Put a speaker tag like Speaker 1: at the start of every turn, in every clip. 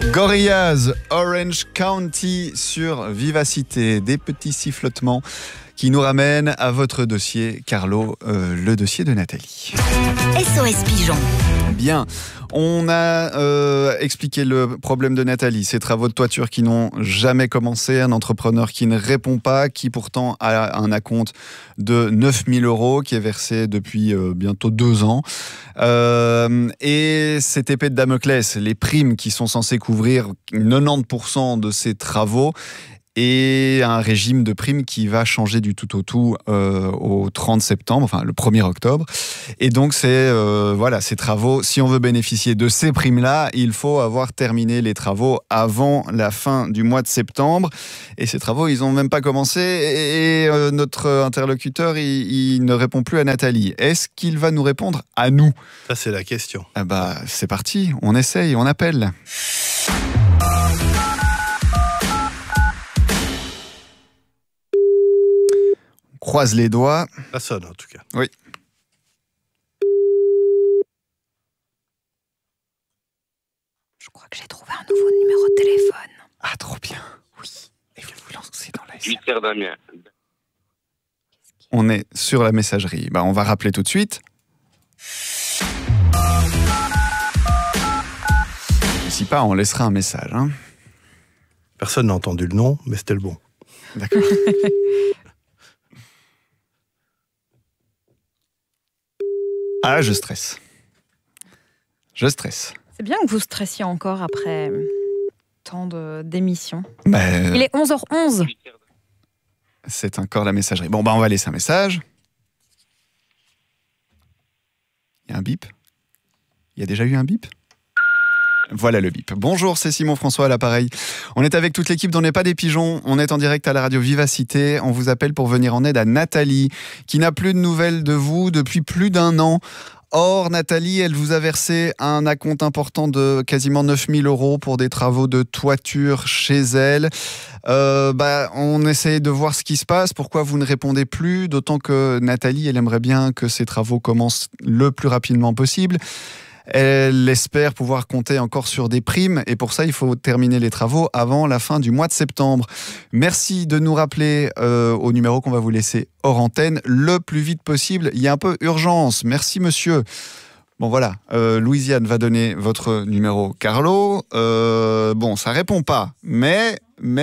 Speaker 1: Gorillaz, Orange County sur Vivacité. Des petits sifflotements qui nous ramènent à votre dossier, Carlo, le dossier de Nathalie.
Speaker 2: SOS Pigeon.
Speaker 1: Bien, on a expliqué le problème de Nathalie, ces travaux de toiture qui n'ont jamais commencé, un entrepreneur qui ne répond pas, qui pourtant a un acompte de 9 000 €, qui est versé depuis bientôt 2 ans. Et cette épée de Damoclès, les primes qui sont censées couvrir 90% de ces travaux, et un régime de primes qui va changer du tout au tout au 30 septembre, enfin le 1er octobre. Et donc c'est voilà, ces travaux, si on veut bénéficier de ces primes-là, il faut avoir terminé les travaux avant la fin du mois de septembre. Et ces travaux, ils n'ont même pas commencé. Et notre interlocuteur, il ne répond plus à Nathalie. Est-ce qu'il va nous répondre à nous?
Speaker 3: Ça, c'est la question.
Speaker 1: Ah bah, c'est parti, on essaye, on appelle. Croise les doigts.
Speaker 3: Ça sonne en tout cas.
Speaker 1: Oui.
Speaker 2: Je crois que j'ai trouvé un nouveau numéro de téléphone.
Speaker 1: Ah, trop bien.
Speaker 2: Oui.
Speaker 1: Et vous vous lancez dans la SMS.
Speaker 4: 8 heures d'Amiens.
Speaker 1: On est sur la messagerie. Bah, on va rappeler tout de suite. Si pas, on laissera un message. Hein.
Speaker 3: Personne n'a entendu le nom, mais c'était le bon.
Speaker 1: D'accord. Ah, je stresse. Je stresse.
Speaker 5: C'est bien que vous stressiez encore après tant d'émissions.
Speaker 1: Bah,
Speaker 5: Il est 11h11.
Speaker 1: c'est encore la messagerie. Bon, bah, on va laisser un message. Il y a un bip. Il y a déjà eu un bip. Voilà le bip. Bonjour, c'est Simon François à l'appareil. On est avec toute l'équipe d'On n'est pas des pigeons. On est en direct à la radio Vivacité. On vous appelle pour venir en aide à Nathalie, qui n'a plus de nouvelles de vous depuis plus d'1 an. Or, Nathalie, elle vous a versé un acompte important de quasiment 9 000 € pour des travaux de toiture chez elle. On essaie de voir ce qui se passe. Pourquoi vous ne répondez plus? D'autant que Nathalie, elle aimerait bien que ces travaux commencent le plus rapidement possible. Elle espère pouvoir compter encore sur des primes et pour ça, il faut terminer les travaux avant la fin du mois de septembre. Merci de nous rappeler au numéro qu'on va vous laisser hors antenne le plus vite possible. Il y a un peu urgence. Merci, monsieur. Bon, voilà. Louisiane va donner votre numéro, Carlo. Bon, ça répond pas. Mais,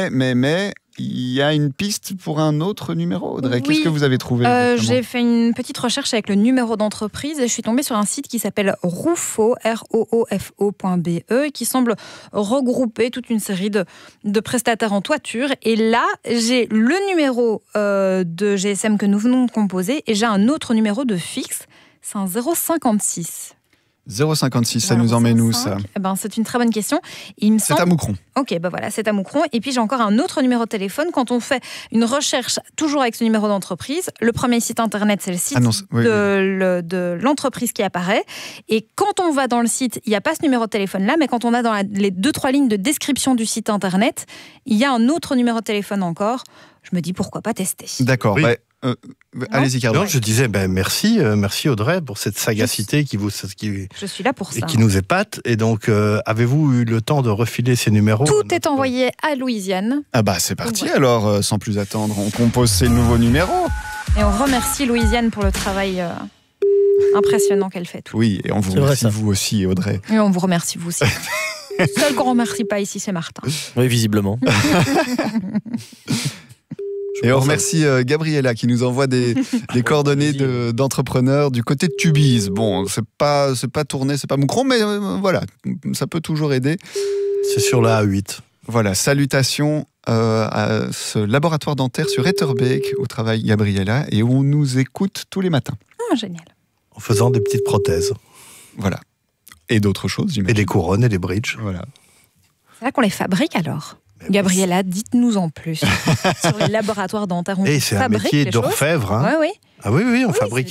Speaker 1: il y a une piste pour un autre numéro, Audrey.
Speaker 5: Oui.
Speaker 1: Qu'est-ce que vous avez trouvé?
Speaker 5: J'ai fait une petite recherche avec le numéro d'entreprise et je suis tombée sur un site qui s'appelle Roofo, ROOFO.be, qui semble regrouper toute une série de prestataires en toiture. Et là, j'ai le numéro de GSM que nous venons de composer et j'ai un autre numéro de fixe, c'est un 056.
Speaker 1: 056, ça nous emmène où, ça?
Speaker 5: C'est une très bonne question. Il me
Speaker 1: C'est
Speaker 5: semble...
Speaker 1: à Moucron.
Speaker 5: Ok, voilà, c'est à Moucron. Et puis j'ai encore un autre numéro de téléphone. Quand on fait une recherche, toujours avec ce numéro d'entreprise, le premier site internet, c'est le site de l'entreprise qui apparaît. Et quand on va dans le site, il n'y a pas ce numéro de téléphone-là, mais quand on a dans les 2-3 lignes de description du site internet, il y a un autre numéro de téléphone encore. Je me dis, pourquoi pas tester?
Speaker 1: D'accord.
Speaker 3: Oui.
Speaker 1: Allez-y, Carlo.
Speaker 3: Non, je disais merci Audrey pour cette sagacité
Speaker 5: Je suis là pour ça.
Speaker 3: et qui nous épate. Et donc, avez-vous eu le temps de refiler ces numéros?
Speaker 5: Tout est envoyé à Louisiane.
Speaker 1: Ah bah c'est parti
Speaker 5: Ouais.
Speaker 1: alors, sans plus attendre, on compose ces nouveaux numéros.
Speaker 5: Et on remercie Louisiane pour le travail impressionnant qu'elle fait.
Speaker 1: Oui, et on vous
Speaker 6: C'est vrai,
Speaker 1: remercie
Speaker 6: ça.
Speaker 1: vous aussi, Audrey.
Speaker 5: Et on vous remercie vous aussi. Seul qu'on ne remercie pas ici, c'est Martin.
Speaker 6: Oui, visiblement.
Speaker 1: Et on remercie Gabriella qui nous envoie des coordonnées d'entrepreneurs du côté de Tubize. Bon, c'est pas tourné, c'est pas Moucron, mais voilà, ça peut toujours aider.
Speaker 3: C'est sur la A8.
Speaker 1: Voilà, salutations à ce laboratoire dentaire sur Etterbeek, où travaille Gabriella, et où on nous écoute tous les matins.
Speaker 5: Ah, génial.
Speaker 3: En faisant des petites prothèses.
Speaker 1: Voilà. Et d'autres choses,
Speaker 3: Et
Speaker 1: j'imagine.
Speaker 3: des couronnes et des bridges.
Speaker 1: Voilà.
Speaker 5: C'est là qu'on les fabrique alors. Gabriella, dites-nous en plus sur les laboratoires dentaires.
Speaker 3: Et c'est un
Speaker 5: fabrique
Speaker 3: métier
Speaker 5: les choses.
Speaker 3: d'orfèvre. Hein.
Speaker 5: Oui.
Speaker 3: Ah oui, on fabrique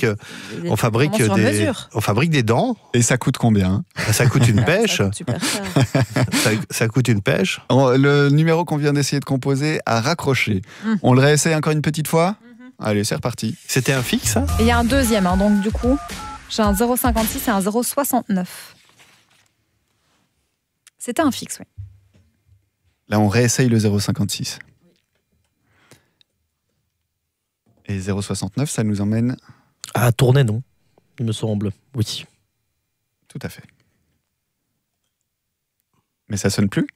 Speaker 3: des dents.
Speaker 1: Et ça coûte combien?
Speaker 3: Ça coûte une pêche.
Speaker 5: Ça coûte super cher.
Speaker 3: Ça coûte une pêche.
Speaker 1: Le numéro qu'on vient d'essayer de composer a raccroché. On le réessaye encore une petite fois? Allez, c'est reparti.
Speaker 3: C'était un fixe, ça?
Speaker 5: Et il y a un deuxième, donc du coup, j'ai un 0,56 et un 0,69. C'était un fixe, oui.
Speaker 1: Là, on réessaye le 056. Et 069, ça nous emmène...
Speaker 3: À Tournai, non, il me semble. Oui.
Speaker 1: Tout à fait. Mais ça sonne plus?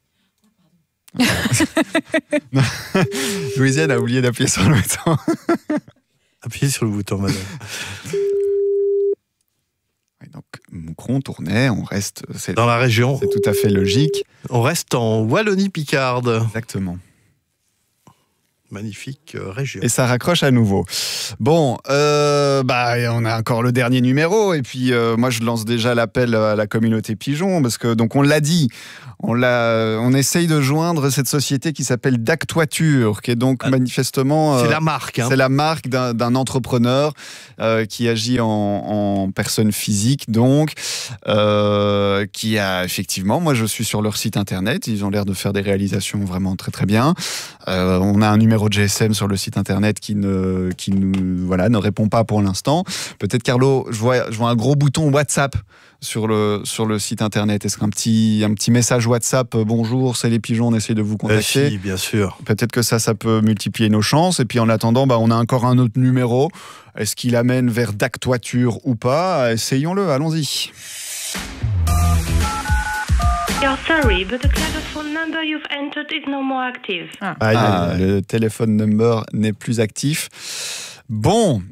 Speaker 1: Louisiane a oublié d'appuyer sur le bouton.
Speaker 3: Appuyez sur le bouton, madame.
Speaker 1: Donc, Moucron, Tournai, on reste...
Speaker 3: Dans la région.
Speaker 1: C'est tout à fait logique. On
Speaker 3: reste en Wallonie-Picarde.
Speaker 1: Exactement.
Speaker 3: Magnifique région.
Speaker 1: Et ça raccroche à nouveau. Bon, on a encore le dernier numéro. Et puis, moi, je lance déjà l'appel à la communauté Pigeon. Parce que, donc, on l'a dit, on essaye de joindre cette société qui s'appelle Dactoiture, qui est donc manifestement...
Speaker 3: c'est la marque.
Speaker 1: C'est la marque d'un entrepreneur qui agit en personne physique, donc, qui a effectivement... Moi, je suis sur leur site internet. Ils ont l'air de faire des réalisations vraiment très, très bien. On a un numéro de GSM sur le site internet qui ne répond pas pour l'instant. Peut-être, Carlo, je vois un gros bouton WhatsApp sur le site internet. Est-ce qu'un petit message WhatsApp, bonjour, c'est les pigeons, on essaie de vous contacter?
Speaker 3: Si, bien sûr.
Speaker 1: Peut-être que ça peut multiplier nos chances. Et puis en attendant, on a encore un autre numéro. Est-ce qu'il amène vers Dactoiture ou pas? Essayons-le, allons-y.
Speaker 4: You're sorry, but the telephone number you've entered is no more active.
Speaker 1: Le téléphone number n'est plus actif. Bon,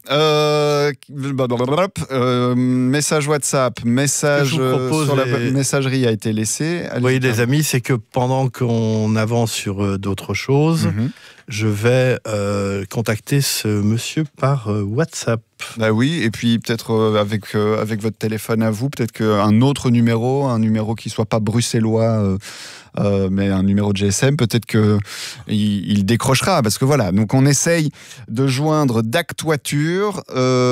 Speaker 1: message WhatsApp, message sur la messagerie a été laissé.
Speaker 3: Oui, les amis, c'est que pendant qu'on avance sur d'autres choses, je vais contacter ce monsieur par WhatsApp.
Speaker 1: Bah oui, et puis peut-être avec votre téléphone à vous, peut-être qu'un autre numéro, un numéro qui soit pas bruxellois, mais un numéro de GSM, peut-être qu'il décrochera. Parce que voilà, donc on essaye de joindre Dactoiture,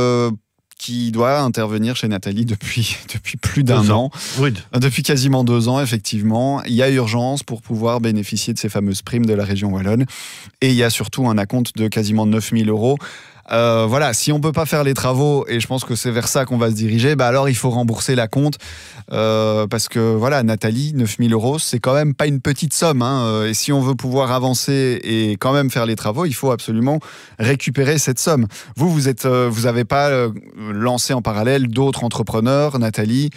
Speaker 1: qui doit intervenir chez Nathalie depuis plus d'un an.
Speaker 3: Oui.
Speaker 1: Depuis quasiment 2 ans, effectivement. Il y a urgence pour pouvoir bénéficier de ces fameuses primes de la région wallonne. Et il y a surtout un acompte de quasiment 9 000 €. Voilà, si on peut pas faire les travaux, et je pense que c'est vers ça qu'on va se diriger, alors il faut rembourser l'acompte, parce que voilà, Nathalie, 9 000 €, c'est quand même pas une petite somme, et si on veut pouvoir avancer et quand même faire les travaux, il faut absolument récupérer cette somme. Vous avez pas lancé en parallèle d'autres entrepreneurs, Nathalie,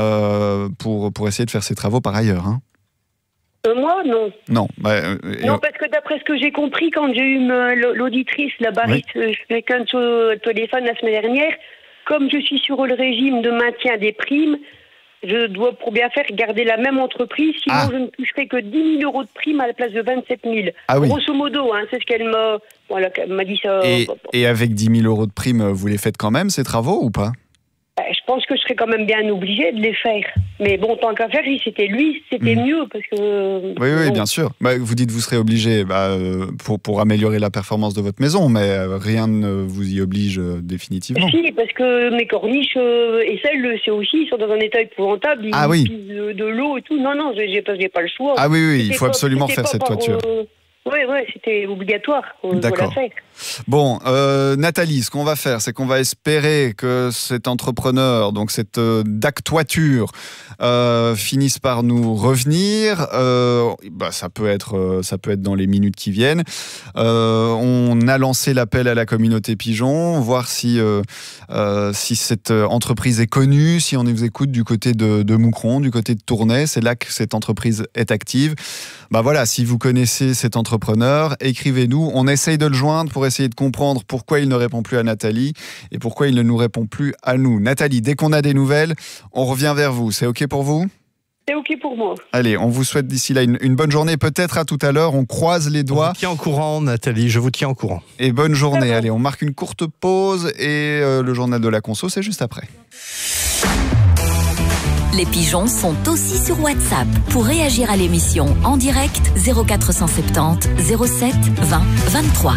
Speaker 1: pour essayer de faire ces travaux par ailleurs, hein?
Speaker 6: Moi, non.
Speaker 1: Non.
Speaker 6: Non, parce que d'après ce que j'ai compris, quand j'ai eu l'auditrice, la bariste, quelqu'un au téléphone la semaine dernière, comme je suis sur le régime de maintien des primes, je dois pour bien faire garder la même entreprise, sinon je ne toucherai que 10 000 € de primes à la place de 27 000.
Speaker 1: Oui.
Speaker 6: Grosso modo, c'est ce qu'elle m'a dit ça.
Speaker 1: Et avec 10 000 € de primes, vous les faites quand même, ces travaux, ou pas?
Speaker 6: Je pense que je serais quand même bien obligée de les faire. Mais bon, tant qu'à faire, si c'était lui, c'était mieux. Parce que,
Speaker 1: oui, bien sûr. Vous dites que vous serez obligé pour améliorer la performance de votre maison, mais rien ne vous y oblige définitivement.
Speaker 6: Si, parce que mes corniches et celles, c'est aussi, ils sont dans un état épouvantable. Ils utilisent de l'eau et tout. Non, j'ai pas le choix.
Speaker 1: Ah oui, il faut absolument faire cette toiture.
Speaker 6: Oui, c'était obligatoire.
Speaker 1: D'accord. Bon, Nathalie, ce qu'on va faire, c'est qu'on va espérer que cet entrepreneur, donc cette Dactoiture, finisse par nous revenir. Ça peut être dans les minutes qui viennent. On a lancé l'appel à la communauté Pigeon, voir si cette entreprise est connue, si on vous écoute du côté de Moucron, du côté de Tournai. C'est là que cette entreprise est active. Voilà, si vous connaissez cet entrepreneur, écrivez-nous. On essaye de le joindre pour essayer de comprendre pourquoi il ne répond plus à Nathalie et pourquoi il ne nous répond plus à nous. Nathalie, dès qu'on a des nouvelles, on revient vers vous. C'est OK pour vous ?
Speaker 6: C'est OK pour moi.
Speaker 1: Allez, on vous souhaite d'ici là une bonne journée. Peut-être à tout à l'heure. On croise les doigts.
Speaker 3: Je vous tiens au courant, Nathalie. Je vous tiens au courant.
Speaker 1: Et bonne journée. Allez, on marque une courte pause et le journal de la conso, c'est juste après.
Speaker 7: Les pigeons sont aussi sur WhatsApp. Pour réagir à l'émission en direct, 0470 07 20 23.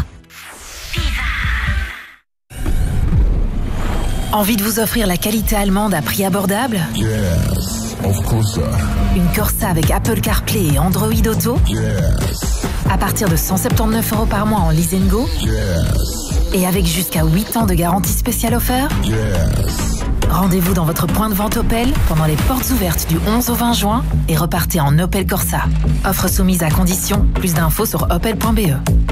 Speaker 2: Envie de vous offrir la qualité allemande à prix abordable?
Speaker 8: Yes, of course.
Speaker 2: Une Corsa avec Apple CarPlay et Android Auto?
Speaker 8: Yes.
Speaker 2: À partir de 179 € par mois en leasing go?
Speaker 8: Yes.
Speaker 2: Et avec jusqu'à 8 ans de garantie spéciale offerte?
Speaker 8: Yes.
Speaker 9: Rendez-vous dans votre point de vente Opel pendant les portes ouvertes du 11 au 20 juin et repartez en Opel Corsa. Offre soumise à condition. Plus d'infos sur opel.be.